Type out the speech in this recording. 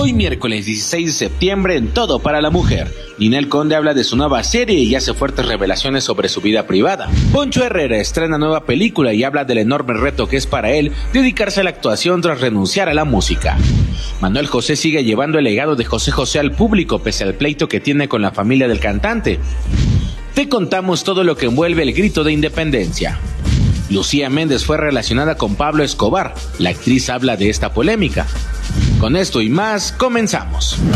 Hoy miércoles 16 de septiembre en Todo para la Mujer. Ninel Conde habla de su nueva serie y hace fuertes revelaciones sobre su vida privada. Poncho Herrera estrena nueva película y habla del enorme reto que es para él dedicarse a la actuación tras renunciar a la música. Manuel José sigue llevando el legado de José José al público pese al pleito que tiene con la familia del cantante. Te contamos todo lo que envuelve el grito de independencia. Lucía Méndez fue relacionada con Pablo Escobar. La actriz habla de esta polémica. Con esto y más, comenzamos.